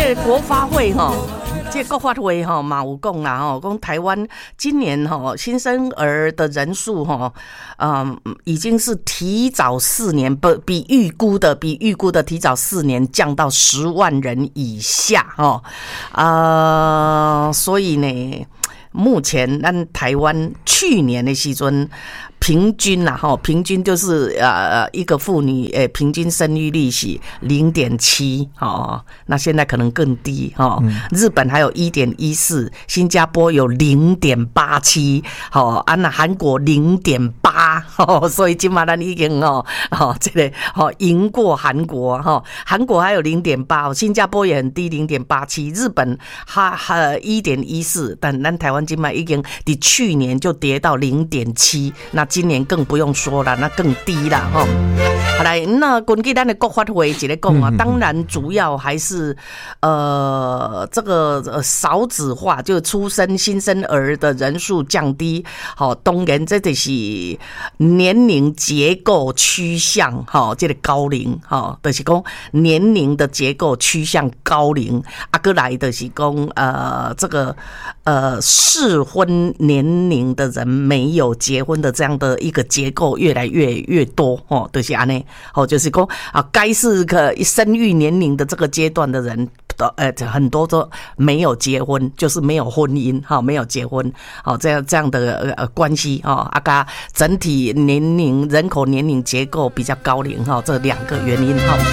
这个国发会这个国发会嘛有讲啦讲台湾今年新生儿的人数已经是提早4年比预估的提早4年降到10万人以下所以呢，目前咱台湾去年的时阵。平均平均就是一个妇女平均生育率是 0.7 那现在可能更低日本还有 1.14 新加坡有 0.87 那韩国 0.8 所以今嘛咱已经这个赢过韩国韩国还有 0.8 新加坡也很低 0.87 日本还 1.14 但咱台湾今嘛已经比去年就跌到 0.7 那今年更不用说了，那更低了好来，那根据咱的国发会一个讲当然主要还是这个少子化，就出生新生儿的人数降低。当然这就是年龄结构趋向这个高龄就是讲年龄的结构趋向高龄再来就是讲这个适婚年龄的人没有结婚的这样的一个结构越来越多就是这样就是说该是个生育年龄的这个阶段的人很多都没有结婚，就是没有婚姻没有结婚这样的关系整体年龄人口年龄结构比较高龄这2个原因